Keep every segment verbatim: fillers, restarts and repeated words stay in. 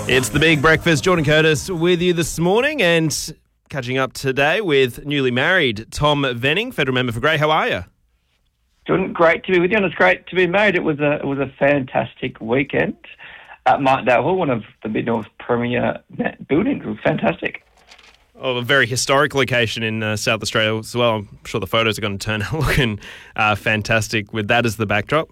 It's the Big Breakfast. Jordan Curtis with you this morning and catching up today with newly married Tom Venning, federal member for Grey. How are you? Jordan, great to be with you, and it's great to be married. It was a it was a fantastic weekend at Martindale Hall, one of the Mid-North's premier buildings. It was fantastic. Oh, a very historic location in uh, South Australia as well. I'm sure the photos are going to turn out looking uh, fantastic with that as the backdrop.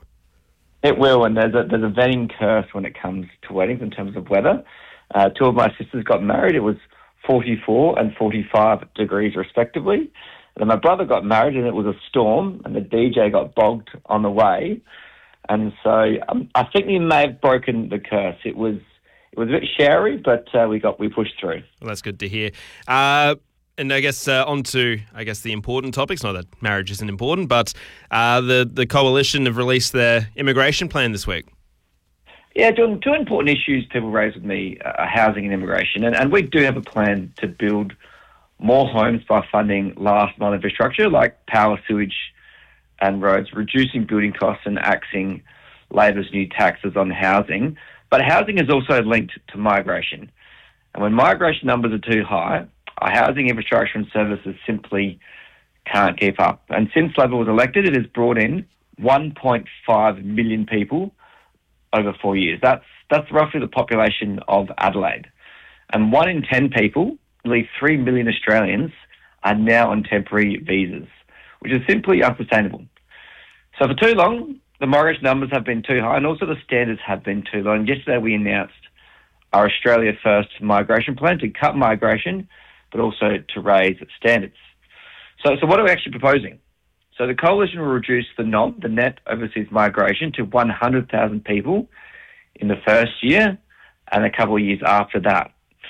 It will, and there's a there's a Venning curse when it comes to weddings in terms of weather. Uh, two of my sisters got married. It was forty-four and forty-five degrees respectively. And then my brother got married, and it was a storm, and the D J got bogged on the way. And so um, I think we may have broken the curse. It was it was a bit showery, but uh, we got we pushed through. Well, that's good to hear. Uh, And I guess uh, on to, I guess, the important topics. Not that marriage isn't important, but uh, the, the Coalition have released their immigration plan this week. Yeah, John, two important issues people raise with me are housing and immigration. And, and we do have a plan to build more homes by funding last-mile infrastructure like power, sewage and roads, reducing building costs and axing Labor's new taxes on housing. But housing is also linked to migration. And when migration numbers are too high, our housing infrastructure and services simply can't keep up. And since Labor was elected, it has brought in one point five million people over four years. That's that's roughly the population of Adelaide. And one in ten people, nearly three million Australians, are now on temporary visas, which is simply unsustainable. So for too long, the migration numbers have been too high, and also the standards have been too low. And yesterday we announced our Australia First migration plan to cut migration, but also to raise standards. So, so what are we actually proposing? So the Coalition will reduce the N O M, the net overseas migration, to one hundred thousand people in the first year and a couple of years after that.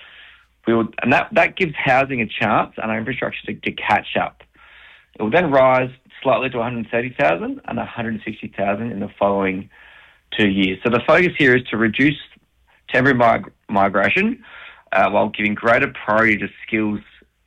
We will, and that, that gives housing a chance and our infrastructure to, to catch up. It will then rise slightly to one hundred thirty thousand and one hundred sixty thousand in the following two years. So the focus here is to reduce temporary mig- migration, Uh, while giving greater priority to skills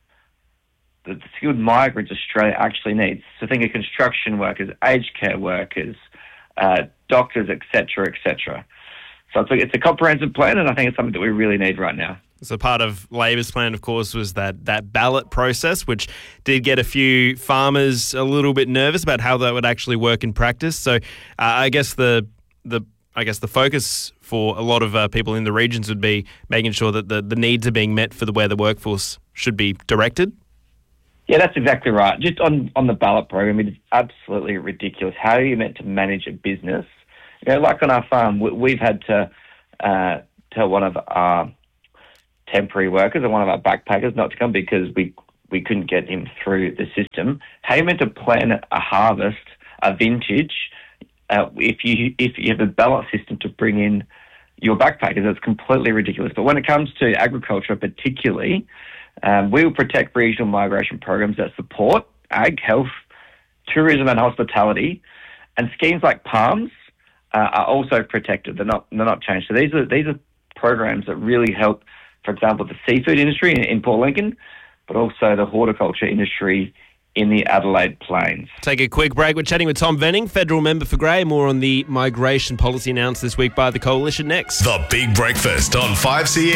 that the skilled migrants Australia actually needs. So think of construction workers, aged care workers, uh, doctors, et cetera, et cetera. So it's a, it's a comprehensive plan, and I think it's something that we really need right now. So part of Labor's plan, of course, was that, that ballot process, which did get a few farmers a little bit nervous about how that would actually work in practice. So uh, I guess the the I guess the focus for a lot of uh, people in the regions would be making sure that the, the needs are being met for the where the workforce should be directed. Yeah, that's exactly right. Just on, on the ballot program, it is absolutely ridiculous. How are you meant to manage a business? You know, like on our farm, we, we've had to uh, tell one of our temporary workers and one of our backpackers not to come because we we couldn't get him through the system. How are you meant to plan a harvest, a vintage, Uh, if you if you have a ballot system to bring in your backpackers? That's completely ridiculous. But when it comes to agriculture particularly, um, we will protect regional migration programs that support ag, health, tourism and hospitality, and schemes like PALMS uh, are also protected. They're not they're not changed. So these are these are programs that really help, for example, the seafood industry in, in Port Lincoln, but also the horticulture industry in the Adelaide Plains. Take a quick break. We're chatting with Tom Venning, federal member for Grey. More on the migration policy announced this week by the Coalition next. The Big Breakfast on five C M.